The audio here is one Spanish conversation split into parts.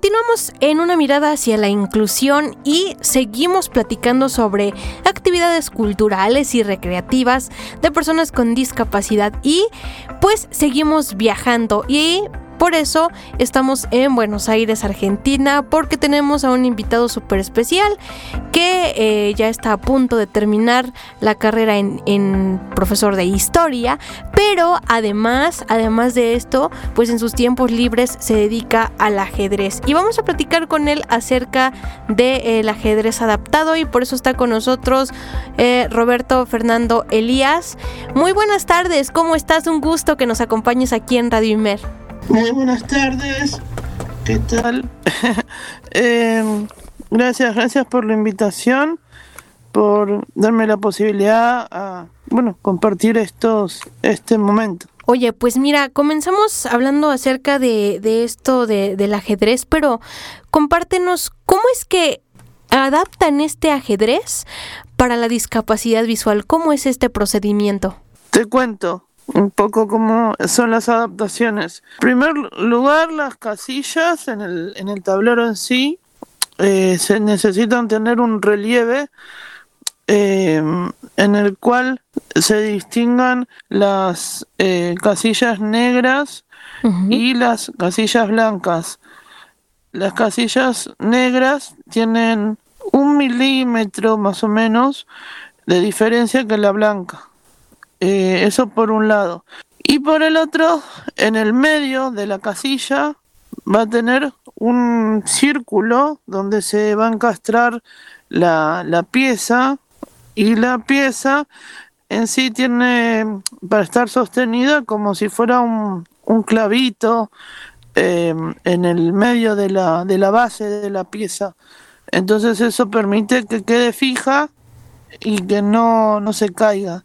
Continuamos en una mirada hacia la inclusión y seguimos platicando sobre actividades culturales y recreativas de personas con discapacidad y pues seguimos viajando y por eso estamos en Buenos Aires, Argentina, porque tenemos a un invitado súper especial que ya está a punto de terminar la carrera en profesor de historia, pero además de esto, pues en sus tiempos libres se dedica al ajedrez. Y vamos a platicar con él acerca del ajedrez adaptado y por eso está con nosotros Roberto Fernando Elías. Muy buenas tardes, ¿cómo estás? Un gusto que nos acompañes aquí en Radio Imer. Muy buenas tardes, ¿qué tal? Gracias por la invitación, por darme la posibilidad a, compartir este momento. Oye, pues mira, comenzamos hablando acerca de esto del ajedrez, pero compártenos, ¿cómo es que adaptan este ajedrez para la discapacidad visual? ¿Cómo es este procedimiento? Te cuento un poco cómo son las adaptaciones. En primer lugar, las casillas en el tablero en sí se necesitan tener un relieve en el cual se distingan las casillas negras y las casillas blancas. Las casillas negras tienen 1 milímetro más o menos de diferencia que la blanca. Eso por un lado. Y por el otro, en el medio de la casilla va a tener un círculo donde se va a encastrar la pieza, y la pieza en sí tiene para estar sostenida como si fuera un clavito en el medio de la base de la pieza. Entonces eso permite que quede fija y que no se caiga.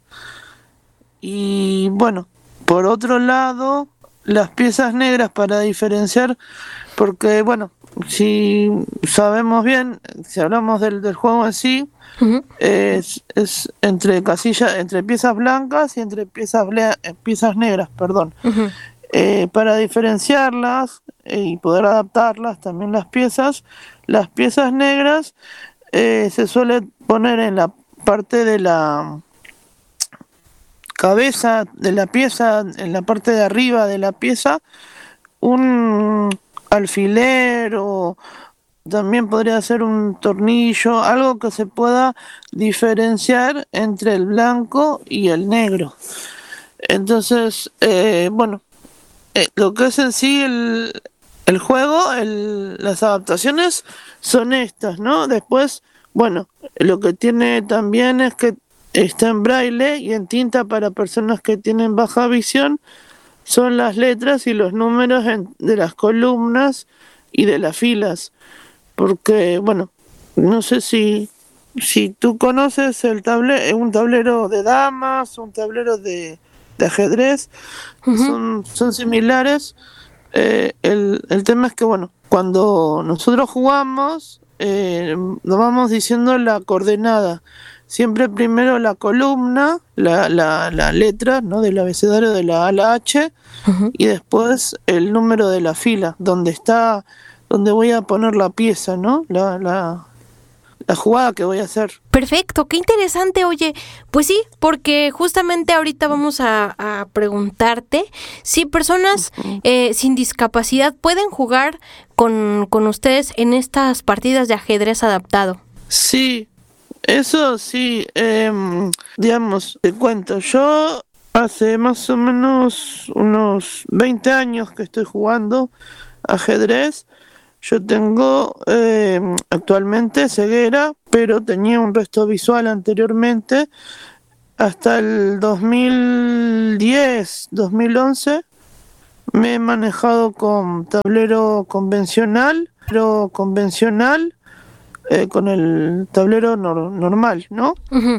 Y bueno, por otro lado, las piezas negras para diferenciar, porque bueno, si sabemos bien, si hablamos del juego en sí, es entre piezas blancas y entre piezas negras, perdón. Para diferenciarlas y poder adaptarlas también las piezas negras se suele poner en la parte de la cabeza de la pieza, en la parte de arriba de la pieza, un alfiler o también podría ser un tornillo, algo que se pueda diferenciar entre el blanco y el negro. Entonces, lo que es en sí el juego, las adaptaciones son estas, ¿no? Después, lo que tiene también es que está en braille y en tinta para personas que tienen baja visión. Son las letras y los números de las columnas y de las filas. Porque, no sé si tú conoces un tablero de damas, un tablero de ajedrez, son similares. El tema es que, cuando nosotros jugamos, nos vamos diciendo la coordenada. Siempre primero la columna, la letra, ¿no?, del abecedario de la A a la H, y después el número de la fila, donde voy a poner la pieza, ¿no? La jugada que voy a hacer. Perfecto, qué interesante. Oye, pues sí, porque justamente ahorita vamos a preguntarte si personas sin discapacidad pueden jugar con ustedes en estas partidas de ajedrez adaptado. Sí. Eso sí, te cuento, yo hace más o menos unos 20 años que estoy jugando ajedrez. Yo tengo actualmente ceguera, pero tenía un resto visual anteriormente. Hasta el 2010, 2011 me he manejado con tablero convencional, con el tablero normal, ¿no?